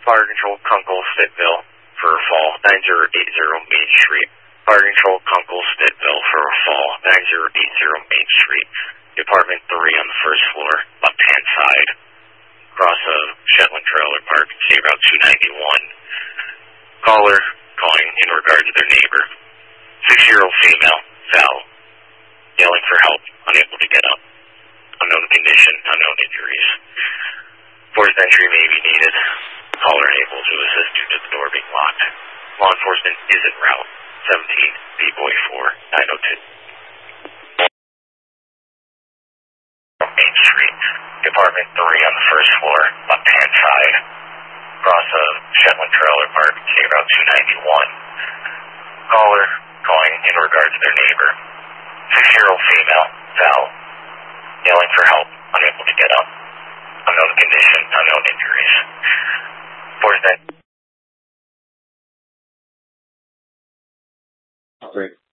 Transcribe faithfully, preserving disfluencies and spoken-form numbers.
Fire Control, Kunkel, Stittville, for a fall, nine zero eight zero Main Street. Fire Control, Kunkel, Stittville, for a fall, nine zero eight zero Main Street. Apartment three on the first floor, left-hand side. Across a Shetland Trailer Park, State Route two ninety-one. Caller calling in regard to their neighbor. Six-year-old female, fell, yelling for help, unable to get up. Unknown condition, unknown injuries. Forced entry may be needed. Caller unable to assist due to the door being locked. Law enforcement is en route. seventeen B Boy four nine oh two. Main Street. Apartment three on the first floor, left-hand side. Across a Shetland Trailer Park, State Route two ninety-one. Caller calling in regard to their neighbor. Six-year-old female, fell, yelling for help, unable to get up. Unknown condition, unknown injuries. Forced entry. Great.